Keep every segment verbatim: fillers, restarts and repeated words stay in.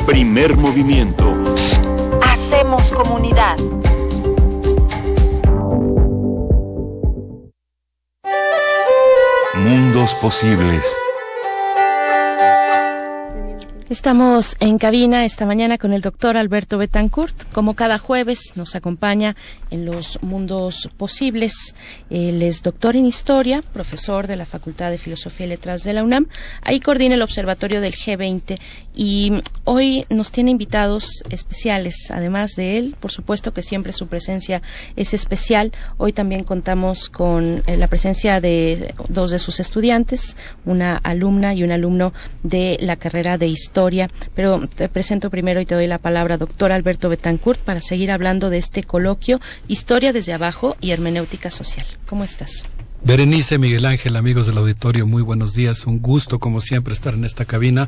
Primer movimiento. Hacemos comunidad. Mundos posibles. Estamos en cabina esta mañana con el doctor Alberto Betancourt. Como cada jueves nos acompaña en los mundos posibles. Él es doctor en historia, profesor de la Facultad de Filosofía y Letras de la UNAM. Ahí coordina el observatorio del G veinte y hoy nos tiene invitados especiales. Además de él, por supuesto que siempre su presencia es especial. Hoy también contamos con la presencia de dos de sus estudiantes, una alumna y un alumno de la carrera de historia. Pero te presento primero y te doy la palabra, doctor Alberto Betancourt, para seguir hablando de este coloquio Historia desde abajo y hermenéutica social. ¿Cómo estás? Berenice, Miguel Ángel, amigos del auditorio, muy buenos días. Un gusto, como siempre, estar en esta cabina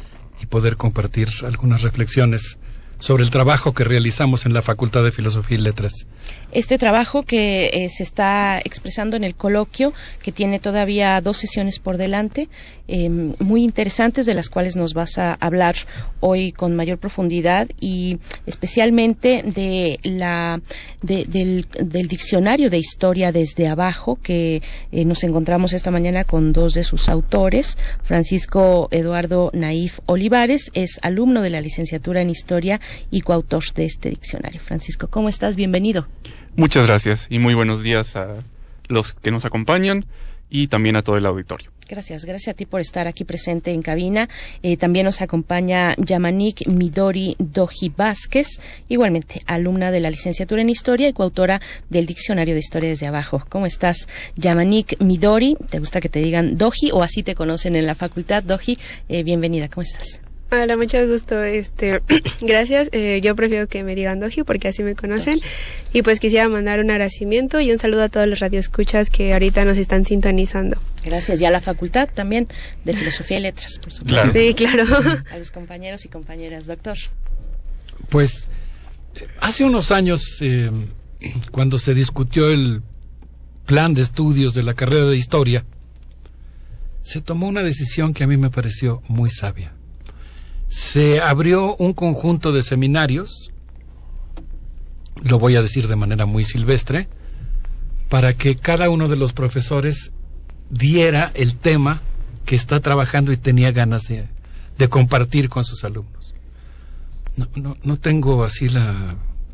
y poder compartir algunas reflexiones sobre el trabajo que realizamos en la Facultad de Filosofía y Letras. Este trabajo que eh, se está expresando en el coloquio, que tiene todavía dos sesiones por delante, eh, muy interesantes, de las cuales nos vas a hablar hoy con mayor profundidad, y especialmente de la de, del, del diccionario de historia desde abajo, que eh, nos encontramos esta mañana con dos de sus autores. Francisco Eduardo Naif Olivares es alumno de la licenciatura en historia y coautor de este diccionario. Francisco, ¿cómo estás? Bienvenido. Muchas gracias y muy buenos días a los que nos acompañan y también a todo el auditorio. Gracias, gracias a ti por estar aquí presente en cabina. Eh, también nos acompaña Yamanik Midori Doji Vázquez, igualmente alumna de la licenciatura en Historia y coautora del Diccionario de Historia desde abajo. ¿Cómo estás, Yamanik Midori? ¿Te gusta que te digan Doji o así te conocen en la facultad? Doji, eh, bienvenida, ¿cómo estás? Hola, mucho gusto. Este, gracias. Eh, yo prefiero que me digan Doji porque así me conocen. Y pues quisiera mandar un agradecimiento y un saludo a todos los radioescuchas que ahorita nos están sintonizando. Gracias. Y a la facultad también de Filosofía y Letras, por supuesto. Claro. Sí, claro. A los compañeros y compañeras. Doctor. Pues, hace unos años, eh, cuando se discutió el plan de estudios de la carrera de Historia, se tomó una decisión que a mí me pareció muy sabia. Se abrió un conjunto de seminarios, lo voy a decir de manera muy silvestre, para que cada uno de los profesores diera el tema que está trabajando y tenía ganas de, de compartir con sus alumnos. No, no, no tengo así la,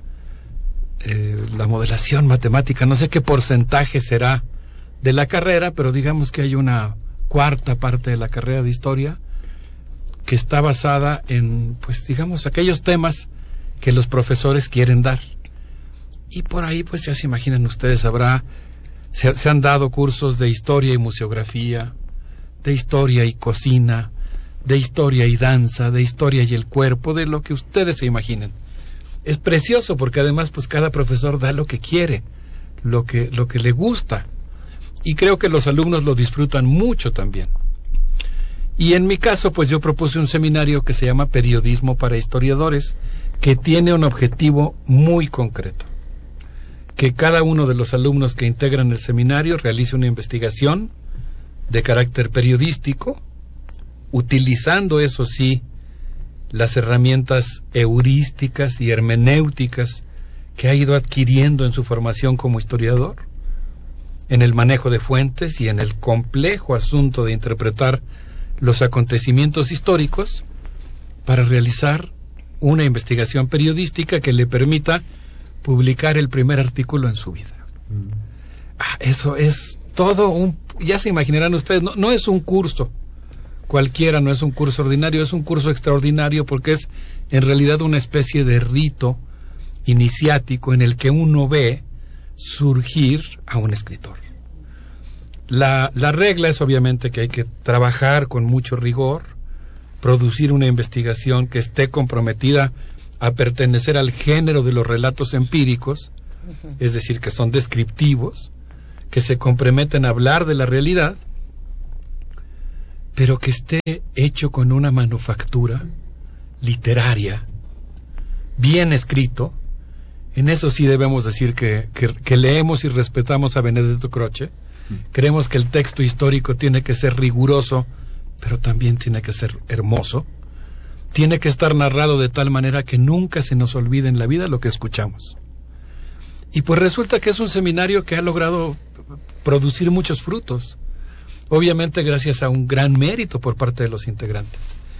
eh, la modelación matemática, no sé qué porcentaje será de la carrera, pero digamos que hay una cuarta parte de la carrera de Historia que está basada en, pues digamos, aquellos temas que los profesores quieren dar. Y por ahí, pues ya se imaginan ustedes, habrá, se, se han dado cursos de historia y museografía, de historia y cocina, de historia y danza, de historia y el cuerpo, de lo que ustedes se imaginen. Es precioso porque además, pues cada profesor da lo que quiere, lo que, lo que le gusta. Y creo que los alumnos lo disfrutan mucho también. Y en mi caso, pues yo propuse un seminario que se llama Periodismo para Historiadores, que tiene un objetivo muy concreto. Que cada uno de los alumnos que integran el seminario realice una investigación de carácter periodístico, utilizando, eso sí, las herramientas heurísticas y hermenéuticas que ha ido adquiriendo en su formación como historiador, en el manejo de fuentes y en el complejo asunto de interpretar los acontecimientos históricos para realizar una investigación periodística que le permita publicar el primer artículo en su vida. Mm. Ah, eso es todo un... Ya se imaginarán ustedes, no, no es un curso cualquiera, no es un curso ordinario, es un curso extraordinario porque es en realidad una especie de rito iniciático en el que uno ve surgir a un escritor. La, la regla es obviamente que hay que trabajar con mucho rigor, producir una investigación que esté comprometida a pertenecer al género de los relatos empíricos, uh-huh. Es decir, que son descriptivos, que se comprometen a hablar de la realidad, pero que esté hecho con una manufactura literaria, bien escrito. En eso sí debemos decir que, que, que leemos y respetamos a Benedetto Croce. Creemos que el texto histórico tiene que ser riguroso, pero también tiene que ser hermoso. tiene que estar narrado de tal manera que nunca se nos olvide en la vida lo que escuchamos. Y pues resulta que es un seminario que ha logrado producir muchos frutos, obviamente gracias a un gran mérito por parte de los integrantes.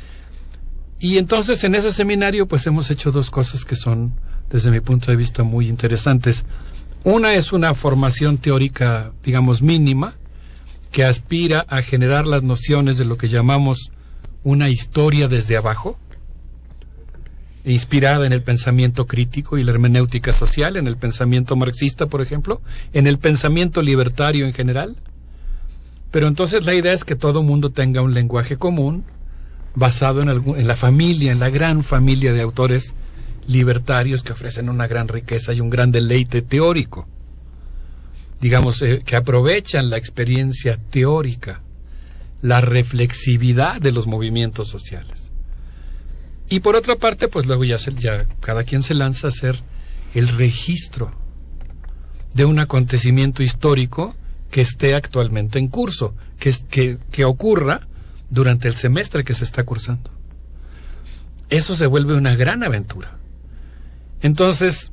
Y entonces en ese seminario pues hemos hecho dos cosas que son, desde mi punto de vista, muy interesantes. Una es una formación teórica, digamos, mínima, que aspira a generar las nociones de lo que llamamos una historia desde abajo, inspirada en el pensamiento crítico y la hermenéutica social, en el pensamiento marxista, por ejemplo, en el pensamiento libertario en general. Pero entonces la idea es que todo mundo tenga un lenguaje común, basado en, algún, en la familia, en la gran familia de autores libertarios que ofrecen una gran riqueza y un gran deleite teórico. Digamos, eh, que aprovechan la experiencia teórica, la reflexividad de los movimientos sociales. Y por otra parte, pues luego ya, se, ya cada quien se lanza a hacer el registro de un acontecimiento histórico que esté actualmente en curso, que, que, que ocurra durante el semestre que se está cursando. Eso se vuelve una gran aventura. Entonces,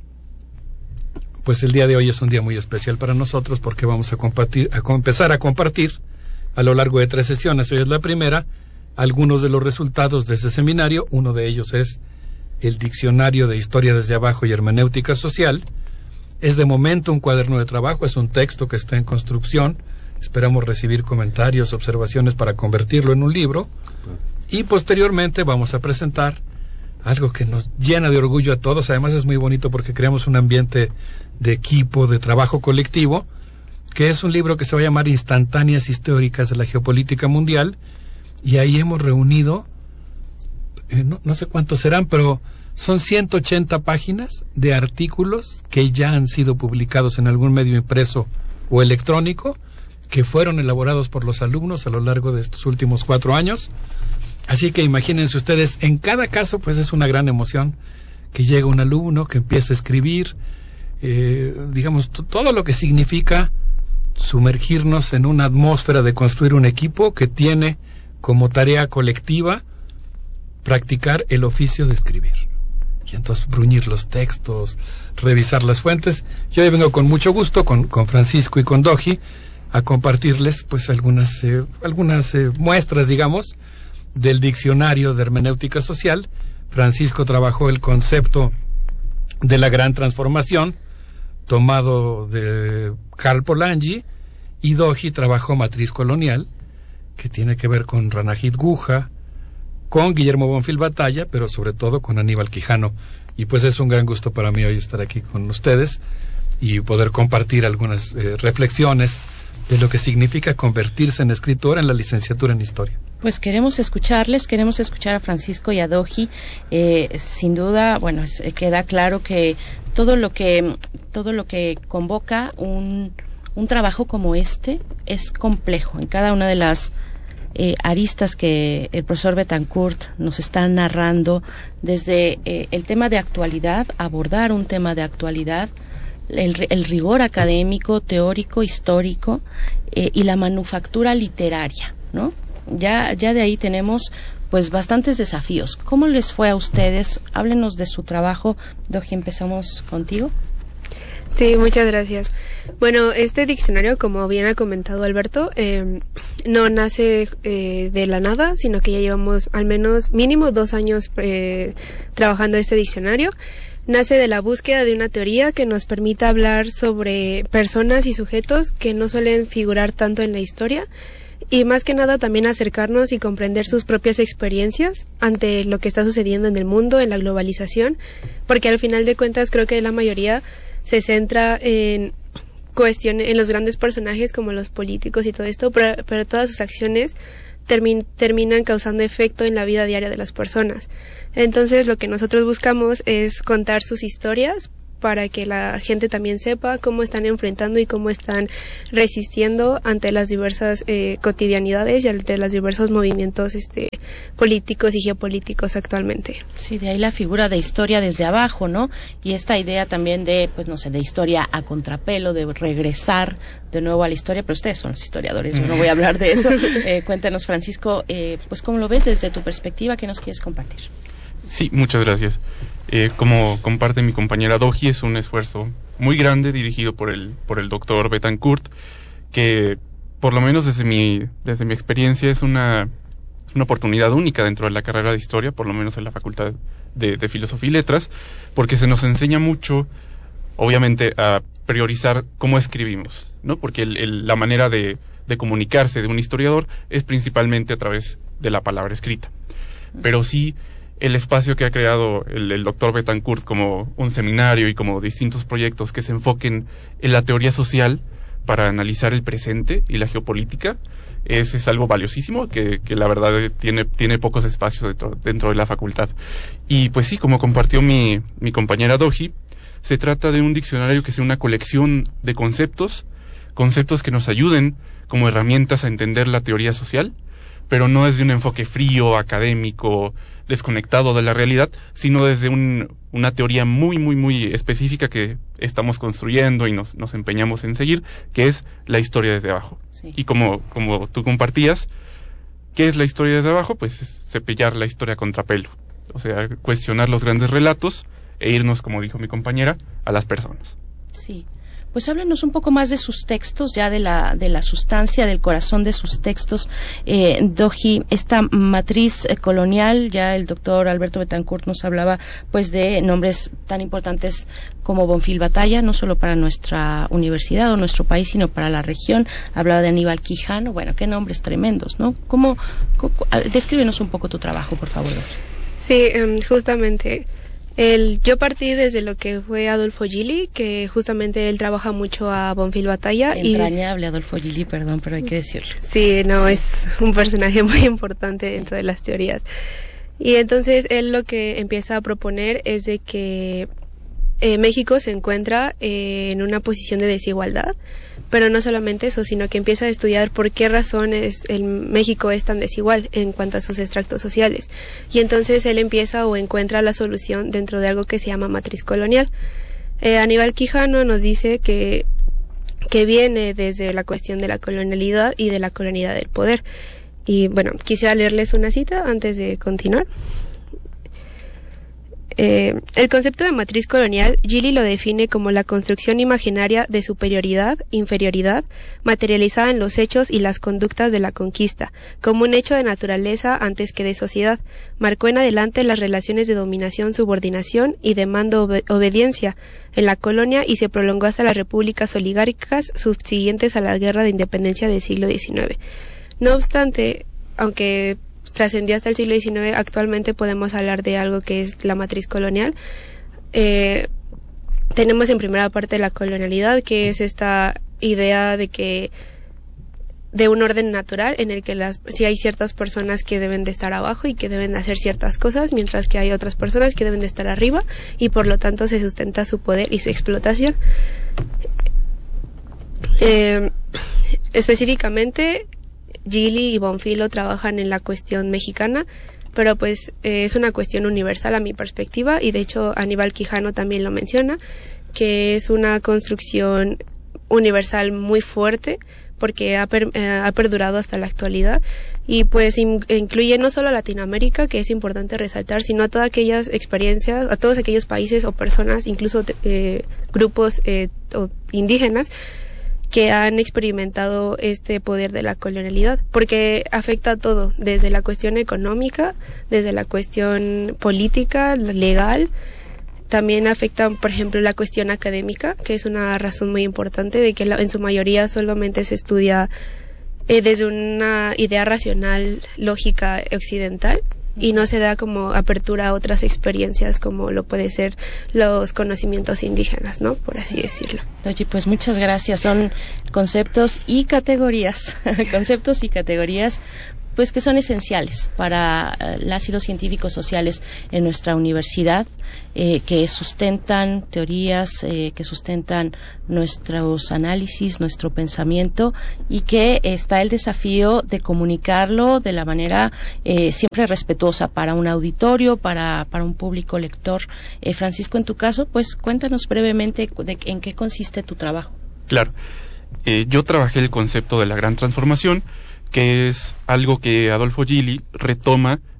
pues el día de hoy es un día muy especial para nosotros porque vamos a compartir, a empezar a compartir a lo largo de tres sesiones. Hoy es la primera, algunos de los resultados de ese seminario. Uno de ellos es el Diccionario de Historia desde Abajo y Hermenéutica Social. Es de momento un cuaderno de trabajo, es un texto que está en construcción. Esperamos recibir comentarios, observaciones para convertirlo en un libro. Y posteriormente vamos a presentar algo que nos llena de orgullo a todos. Además es muy bonito porque creamos un ambiente de equipo, de trabajo colectivo, que es un libro que se va a llamar Instantáneas Históricas de la Geopolítica Mundial. Y ahí hemos reunido, eh, no, no sé cuántos serán, pero son ciento ochenta páginas de artículos que ya han sido publicados en algún medio impreso o electrónico, que fueron elaborados por los alumnos a lo largo de estos últimos cuatro años. Así que imagínense ustedes, en cada caso pues es una gran emoción que llega un alumno que empieza a escribir, eh, digamos, t- todo lo que significa sumergirnos en una atmósfera de construir un equipo que tiene como tarea colectiva practicar el oficio de escribir. Y entonces bruñir los textos, revisar las fuentes. Yo hoy vengo con mucho gusto con, con Francisco y con Doji a compartirles pues algunas eh, algunas eh, muestras, digamos, del Diccionario de Hermenéutica Social. Francisco trabajó el concepto de la gran transformación tomado de Karl Polanyi, y Doji trabajó matriz colonial, que tiene que ver con Ranajit Guha, con Guillermo Bonfil Batalla, pero sobre todo con Aníbal Quijano. Y pues es un gran gusto para mí hoy estar aquí con ustedes y poder compartir algunas eh, reflexiones de lo que significa convertirse en escritor en la licenciatura en Historia. Pues queremos escucharles, queremos escuchar a Francisco y a Doji. Eh, sin duda, bueno, es, queda claro que todo lo que todo lo que convoca un un trabajo como este es complejo en cada una de las eh, aristas que el profesor Betancourt nos está narrando, desde eh, el tema de actualidad, abordar un tema de actualidad, el, el rigor académico, teórico, histórico eh, y la manufactura literaria, ¿no? Ya, ya de ahí tenemos pues bastantes desafíos. ¿Cómo les fue a ustedes? Háblenos de su trabajo. Doji, empezamos contigo. Sí, muchas gracias. Bueno, este diccionario, como bien ha comentado Alberto, eh, no nace eh, de la nada, sino que ya llevamos al menos mínimo dos años eh, trabajando este diccionario. Nace de la búsqueda de una teoría que nos permita hablar sobre personas y sujetos que no suelen figurar tanto en la historia, y más que nada también acercarnos y comprender sus propias experiencias ante lo que está sucediendo en el mundo, en la globalización, porque al final de cuentas creo que la mayoría se centra en cuestiones, en los grandes personajes como los políticos y todo esto, pero, pero todas sus acciones termin, terminan causando efecto en la vida diaria de las personas. Entonces lo que nosotros buscamos es contar sus historias para que la gente también sepa cómo están enfrentando y cómo están resistiendo ante las diversas eh, cotidianidades y ante los diversos movimientos este, políticos y geopolíticos actualmente. Sí, de ahí la figura de historia desde abajo, ¿no? Y esta idea también de, pues no sé, de historia a contrapelo, de regresar de nuevo a la historia, pero ustedes son los historiadores, yo no voy a hablar de eso. Eh, cuéntanos, Francisco, eh, pues cómo lo ves desde tu perspectiva, ¿qué nos quieres compartir? Sí, muchas gracias. Eh, como comparte mi compañera Doji, es un esfuerzo muy grande dirigido por el por el doctor Betancourt, que por lo menos desde mi desde mi experiencia es una es una oportunidad única dentro de la carrera de historia, por lo menos en la Facultad de, de Filosofía y Letras, porque se nos enseña mucho, obviamente, a priorizar cómo escribimos, ¿no? Porque el, el, la manera de, de comunicarse de un historiador es principalmente a través de la palabra escrita. Pero sí, el espacio que ha creado el, el doctor Betancourt como un seminario y como distintos proyectos que se enfoquen en la teoría social para analizar el presente y la geopolítica, es, es algo valiosísimo que, que la verdad tiene, tiene pocos espacios dentro, dentro de la facultad. Y pues sí, como compartió mi, mi compañera Doji, se trata de un diccionario que sea una colección de conceptos, conceptos que nos ayuden como herramientas a entender la teoría social, pero no desde un enfoque frío, académico, desconectado de la realidad, sino desde un, una teoría muy, muy, muy específica que estamos construyendo y nos, nos empeñamos en seguir, que es la historia desde abajo. Sí. Y como, como tú compartías, ¿qué es la historia desde abajo? Pues es cepillar la historia a contrapelo. O sea, cuestionar los grandes relatos e irnos, como dijo mi compañera, a las personas. Sí. Pues háblanos un poco más de sus textos, ya de la de la sustancia, del corazón de sus textos. Eh, Doji, esta matriz eh, colonial, ya el doctor Alberto Betancourt nos hablaba pues de nombres tan importantes como Bonfil Batalla, no solo para nuestra universidad o nuestro país, sino para la región. Hablaba de Aníbal Quijano, bueno, qué nombres tremendos, ¿no? ¿Cómo, cómo descríbenos un poco tu trabajo, por favor, Doji? Sí, um, justamente... El, yo partí desde lo que fue Adolfo Gili, que justamente él trabaja mucho a Bonfil Batalla. Entrañable y, Adolfo Gili, perdón, pero hay que decirlo. Sí, no, sí. Es un personaje muy importante sí. dentro de las teorías. Y entonces él lo que empieza a proponer es de que eh, México se encuentra eh, en una posición de desigualdad, pero no solamente eso, sino que empieza a estudiar por qué razones el México es tan desigual en cuanto a sus extractos sociales. Y entonces él empieza o encuentra la solución dentro de algo que se llama matriz colonial. Eh, Aníbal Quijano nos dice que, que viene desde la cuestión de la colonialidad y de la colonialidad del poder. Y bueno, quisiera leerles una cita antes de continuar. Eh, el concepto de matriz colonial, Gili lo define como la construcción imaginaria de superioridad, inferioridad, materializada en los hechos y las conductas de la conquista, como un hecho de naturaleza antes que de sociedad. Marcó en adelante las relaciones de dominación, subordinación y de mando-obediencia en la colonia y se prolongó hasta las repúblicas oligárquicas subsiguientes a la guerra de independencia del siglo diecinueve. No obstante, aunque trascendió hasta el siglo diecinueve, actualmente podemos hablar de algo que es la matriz colonial. Eh, tenemos en primera parte la colonialidad, que es esta idea de que de un orden natural en el que las si hay ciertas personas que deben de estar abajo y que deben de hacer ciertas cosas, mientras que hay otras personas que deben de estar arriba y por lo tanto se sustenta su poder y su explotación. Eh, específicamente Gili y Bonfilo trabajan en la cuestión mexicana, pero pues eh, es una cuestión universal a mi perspectiva, y de hecho Aníbal Quijano también lo menciona, que es una construcción universal muy fuerte porque ha, per, eh, ha perdurado hasta la actualidad, y pues in, incluye no solo a Latinoamérica, que es importante resaltar, sino a todas aquellas experiencias, a todos aquellos países o personas, incluso eh, grupos eh, o indígenas, que han experimentado este poder de la colonialidad, porque afecta a todo, desde la cuestión económica, desde la cuestión política, legal, también afecta, por ejemplo, la cuestión académica, que es una razón muy importante de que la, en su mayoría solamente se estudia eh, desde una idea racional, lógica occidental, y no se da como apertura a otras experiencias como lo puede ser los conocimientos indígenas, ¿no? Por así decirlo. Oye, pues muchas gracias. Son conceptos y categorías, conceptos y categorías pues que son esenciales para uh, las y los científicos sociales en nuestra universidad, eh, que sustentan teorías, eh, que sustentan nuestros análisis, nuestro pensamiento, y que está el desafío de comunicarlo de la manera eh, siempre respetuosa para un auditorio, para, para un público lector. Eh, Francisco, en tu caso, pues cuéntanos brevemente de, en qué consiste tu trabajo. Claro. Eh, yo trabajé el concepto de la gran transformación, que es algo que Adolfo Gili retoma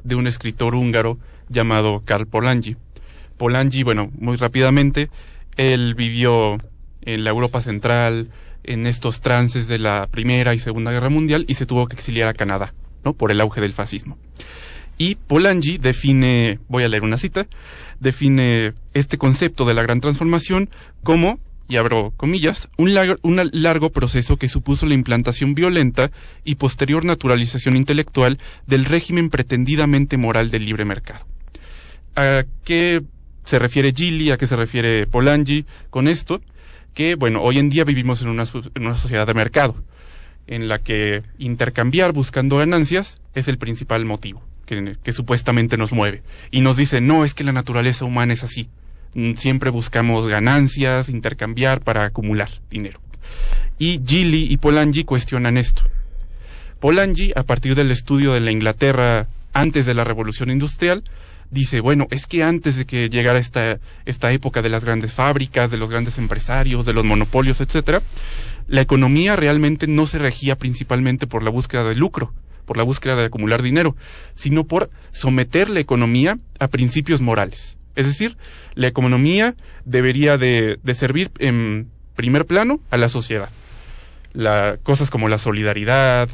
de un escritor húngaro llamado Karl Polanyi. Polanyi, bueno, muy rápidamente, él vivió en la Europa Central, en estos trances de la Primera y Segunda Guerra Mundial, y se tuvo que exiliar a Canadá, ¿no?, por el auge del fascismo. Y Polanyi define, voy a leer una cita, define este concepto de la gran transformación como, y abro comillas, un largo, un largo proceso que supuso la implantación violenta y posterior naturalización intelectual del régimen pretendidamente moral del libre mercado. ¿A qué se refiere Gili? ¿A qué se refiere Polanyi con esto? Que, bueno, hoy en día vivimos en una, en una sociedad de mercado, en la que intercambiar buscando ganancias es el principal motivo que, que supuestamente nos mueve. Y nos dice, no, es que la naturaleza humana es así. Siempre buscamos ganancias, intercambiar para acumular dinero. Y Gili y Polanyi cuestionan esto. Polanyi, a partir del estudio de la Inglaterra antes de la Revolución Industrial, dice, bueno, es que antes de que llegara esta, esta época de las grandes fábricas, de los grandes empresarios, de los monopolios, etcétera, la economía realmente no se regía principalmente por la búsqueda de lucro, por la búsqueda de acumular dinero, sino por someter la economía a principios morales. Es decir, la economía debería de, de servir en primer plano a la sociedad. La, cosas como la solidaridad,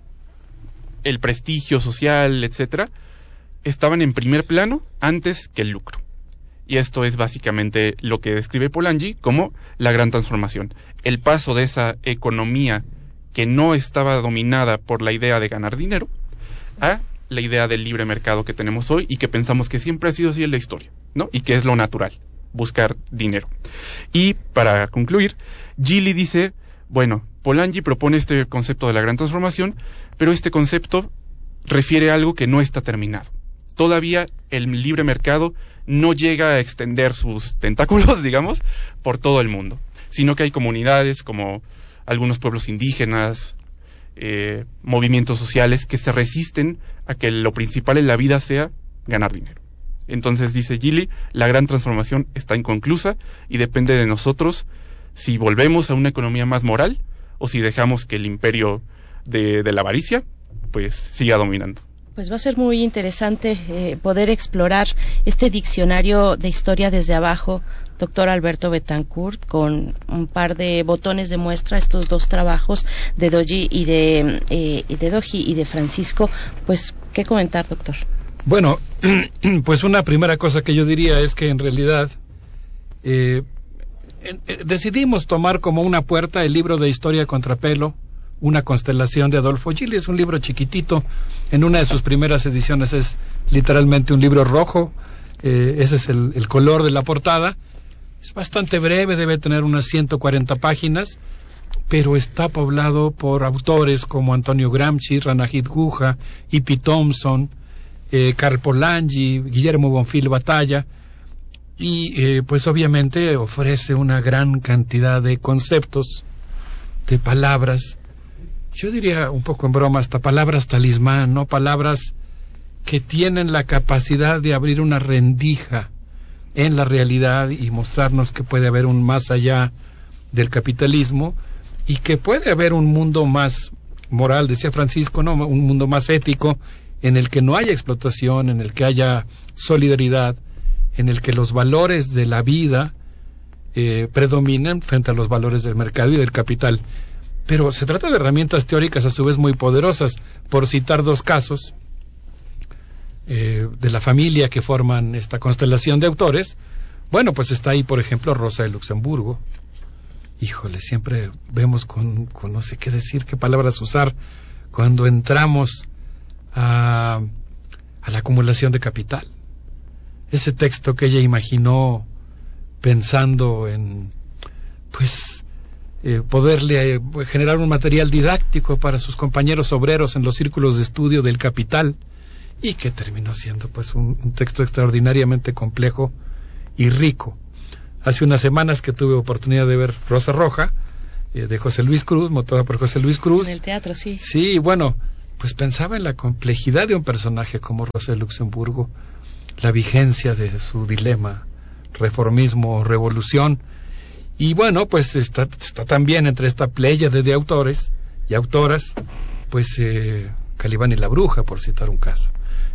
el prestigio social, etcétera, estaban en primer plano antes que el lucro. Y esto es básicamente lo que describe Polanyi como la gran transformación. El paso de esa economía que no estaba dominada por la idea de ganar dinero a la idea del libre mercado que tenemos hoy y que pensamos que siempre ha sido así en la historia, ¿no? Y que es lo natural, buscar dinero. Y para concluir, Gili dice, bueno, Polanyi propone este concepto de la gran transformación, pero este concepto refiere a algo que no está terminado. Todavía el libre mercado no llega a extender sus tentáculos, digamos, por todo el mundo, sino que hay comunidades como algunos pueblos indígenas, eh, movimientos sociales que se resisten a que lo principal en la vida sea ganar dinero. Entonces, dice Gili, la gran transformación está inconclusa y depende de nosotros si volvemos a una economía más moral o si dejamos que el imperio de, de la avaricia pues siga dominando. Pues va a ser muy interesante eh, poder explorar este diccionario de historia desde abajo, doctor Alberto Betancourt, con un par de botones de muestra, estos dos trabajos de Doji y de, eh, de Doji y de Francisco. Pues, ¿qué comentar, doctor? Bueno, pues una primera cosa que yo diría es que en realidad eh, eh, decidimos tomar como una puerta el libro de Historia Contrapelo, una constelación de Adolfo Gili. Es un libro chiquitito, en una de sus primeras ediciones es literalmente un libro rojo, eh, ese es el, el color de la portada, es bastante breve, debe tener unas ciento cuarenta páginas, pero está poblado por autores como Antonio Gramsci, Ranajit Guha, E P Thompson, eh, Karl Polanyi, Guillermo Bonfil Batalla, y eh, pues obviamente ofrece una gran cantidad de conceptos, de palabras, yo diría un poco en broma, hasta palabras talismán, ¿no? Palabras que tienen la capacidad de abrir una rendija en la realidad y mostrarnos que puede haber un más allá del capitalismo y que puede haber un mundo más moral, decía Francisco, ¿no? Un mundo más ético, en el que no haya explotación, en el que haya solidaridad, en el que los valores de la vida eh, predominen frente a los valores del mercado y del capital. Pero se trata de herramientas teóricas a su vez muy poderosas. Por citar dos casos eh, de la familia que forman esta constelación de autores, bueno, pues está ahí, por ejemplo, Rosa de Luxemburgo. Híjole, siempre vemos con, con no sé qué decir, qué palabras usar, cuando entramos a, a la acumulación de capital. Ese texto que ella imaginó pensando en, pues, Eh, poderle eh, generar un material didáctico para sus compañeros obreros en los círculos de estudio del capital, y que terminó siendo pues un, un texto extraordinariamente complejo y rico. Hace unas semanas que tuve oportunidad de ver Rosa Roja, eh, de José Luis Cruz, montada por José Luis Cruz. En el teatro, sí. Sí, bueno, pues pensaba en la complejidad de un personaje como Rosa de Luxemburgo, la vigencia de su dilema, reformismo o revolución. Y bueno, pues está, está también entre esta pléyade de autores y autoras, pues eh, Calibán y la Bruja, por citar un caso.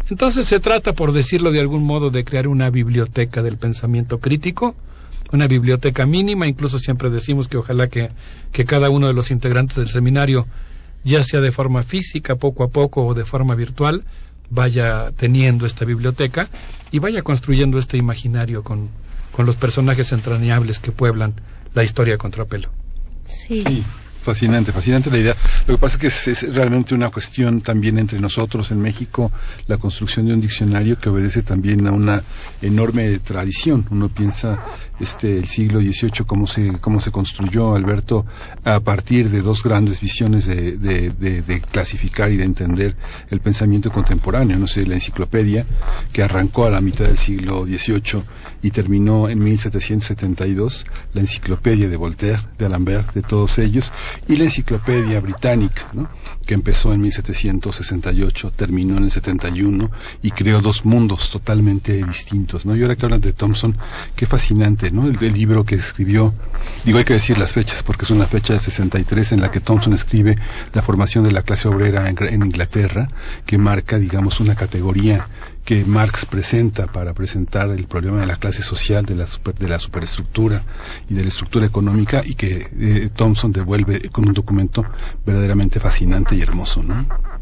Entonces se trata, por decirlo de algún modo, de crear una biblioteca del pensamiento crítico, una biblioteca mínima. Incluso siempre decimos que ojalá que, que cada uno de los integrantes del seminario, ya sea de forma física, poco a poco, o de forma virtual, vaya teniendo esta biblioteca y vaya construyendo este imaginario con, con los personajes entrañables que pueblan la historia a contrapelo. Sí. Sí. Fascinante, fascinante la idea. Lo que pasa es que es, es realmente una cuestión también entre nosotros en México, la construcción de un diccionario que obedece también a una enorme tradición. Uno piensa este el siglo dieciocho cómo se cómo se construyó, Alberto, a partir de dos grandes visiones de, de, de, de clasificar y de entender el pensamiento contemporáneo. No sé, la enciclopedia, que arrancó a la mitad del siglo dieciocho y terminó en mil setecientos setenta y dos, la enciclopedia de Voltaire, de Alembert, de todos ellos, y la enciclopedia británica, ¿no?, que empezó en mil setecientos sesenta y ocho, terminó en el setenta y uno y creó dos mundos totalmente distintos, ¿no? Y ahora que hablan de Thompson, qué fascinante, ¿no? El, el libro que escribió, digo, hay que decir las fechas porque es una fecha de sesenta y tres en la que Thompson escribe la formación de la clase obrera en, en Inglaterra, que marca, digamos, una categoría que Marx presenta para presentar el problema de la clase social, de la super, de la superestructura y de la estructura económica, y que eh, Thompson devuelve con un documento verdaderamente fascinante y hermoso, ¿no?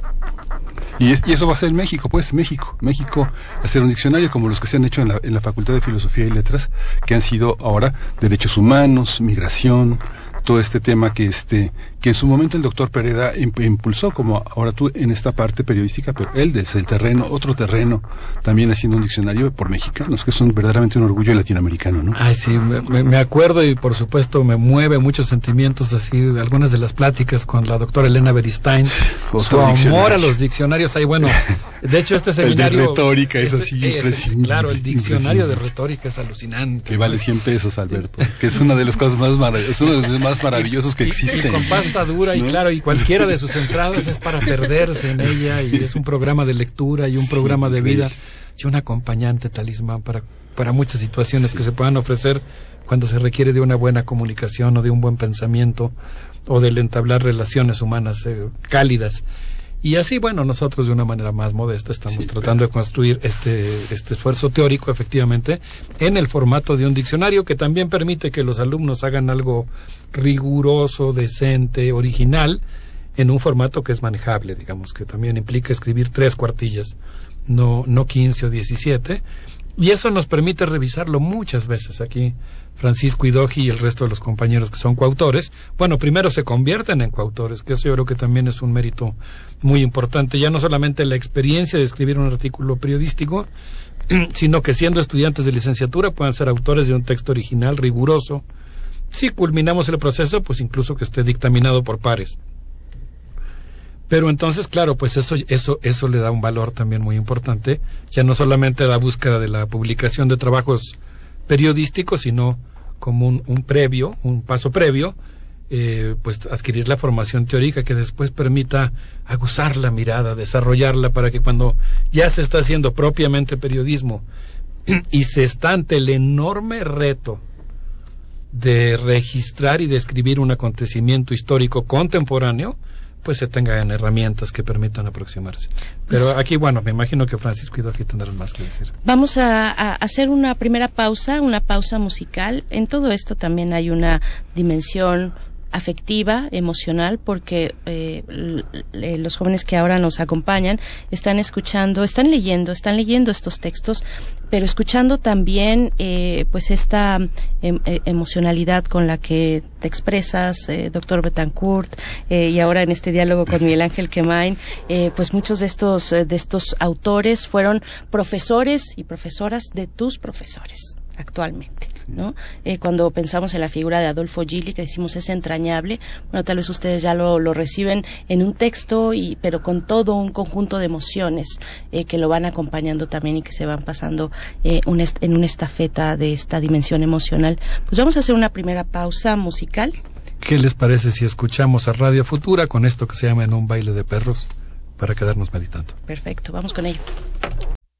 Y, es, y eso va a ser en México, pues, México, México, hacer un diccionario como los que se han hecho en la, en la Facultad de Filosofía y Letras, que han sido ahora derechos humanos, migración, todo este tema que este que en su momento el doctor Pereda impulsó, como ahora tú en esta parte periodística, pero él desde el terreno, otro terreno, también haciendo un diccionario por mexicanos, que son verdaderamente un orgullo latinoamericano, ¿no? Ay, sí, me, me acuerdo y por supuesto me mueve muchos sentimientos, así, algunas de las pláticas con la doctora Elena Beristain, su amor a los diccionarios. Ahí, bueno, de hecho este seminario... El de retórica es este, así, es, imprescindible. Claro, el diccionario de retórica es alucinante. Que vale cien pesos, Alberto, que es una de las cosas más maravillosas, uno de los más maravillosos que existen. Y, y con pasta dura, ¿no? Y claro, y cualquiera de sus entradas es para perderse en ella, y es un programa de lectura y un sí, programa de vida y un acompañante talismán para, para muchas situaciones sí. que se puedan ofrecer cuando se requiere de una buena comunicación o de un buen pensamiento o del entablar relaciones humanas eh, cálidas. Y así, bueno, nosotros de una manera más modesta estamos sí, tratando pero... de construir este, este esfuerzo teórico, efectivamente, en el formato de un diccionario que también permite que los alumnos hagan algo riguroso, decente, original, en un formato que es manejable, digamos, que también implica escribir tres cuartillas, no, no quince o diecisiete, y eso nos permite revisarlo muchas veces. Aquí Francisco Idoji y el resto de los compañeros que son coautores, bueno, primero se convierten en coautores, que eso yo creo que también es un mérito muy importante, ya no solamente la experiencia de escribir un artículo periodístico, sino que siendo estudiantes de licenciatura puedan ser autores de un texto original, riguroso. Si culminamos el proceso, pues incluso que esté dictaminado por pares. Pero entonces, claro, pues eso, eso, eso le da un valor también muy importante, ya no solamente a la búsqueda de la publicación de trabajos periodísticos, sino como un, un previo, un paso previo, eh, pues adquirir la formación teórica que después permita aguzar la mirada, desarrollarla, para que cuando ya se está haciendo propiamente periodismo y se está ante el enorme reto de registrar y describir un acontecimiento histórico contemporáneo, pues se tengan herramientas que permitan aproximarse. Pero aquí, bueno, me imagino que Francisco y Doji tendrán más que decir. Vamos a, a hacer una primera pausa, una pausa musical. En todo esto también hay una dimensión afectiva, emocional, porque eh, l- los jóvenes que ahora nos acompañan están escuchando, están leyendo, están leyendo estos textos, pero escuchando también eh, pues esta em, eh, emocionalidad con la que te expresas, eh, doctor Betancourt, eh, y ahora en este diálogo con Miguel Ángel Quemain, eh, pues muchos de estos eh, de estos autores fueron profesores y profesoras de tus profesores actualmente, ¿no? Eh, cuando pensamos en la figura de Adolfo Gili, que decimos es entrañable, bueno, tal vez ustedes ya lo, lo reciben en un texto, y pero con todo un conjunto de emociones eh, que lo van acompañando también y que se van pasando eh, un est- en una estafeta de esta dimensión emocional. Pues vamos a hacer una primera pausa musical. ¿Qué les parece si escuchamos a Radio Futura con esto que se llama En un baile de perros, para quedarnos meditando? Perfecto, vamos con ello.